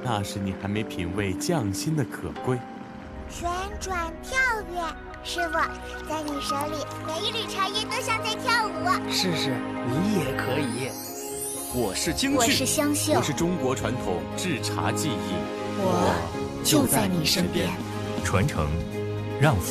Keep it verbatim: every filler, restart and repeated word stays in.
那时你还没品味匠心的可贵。 旋转跳跃，师傅，在你手里，每一缕茶叶都像在跳舞。 试试，你也可以。 我是京剧， 我是香秀， 我是中国传统制茶技艺， 我就在你身边。 传承，让风